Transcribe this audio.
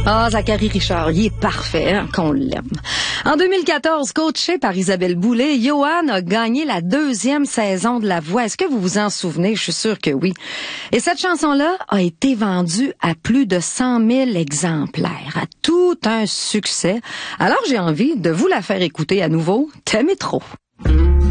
Ah, Zachary Richard, il est parfait, hein, qu'on l'aime. En 2014, coaché par Isabelle Boulay, Johan a gagné la 2e saison de La Voix. Est-ce que vous vous en souvenez? Je suis sûre que oui. Et cette chanson-là a été vendue à plus de 100 000 exemplaires. Tout un succès. Alors j'ai envie de vous la faire écouter à nouveau. T'aimes trop.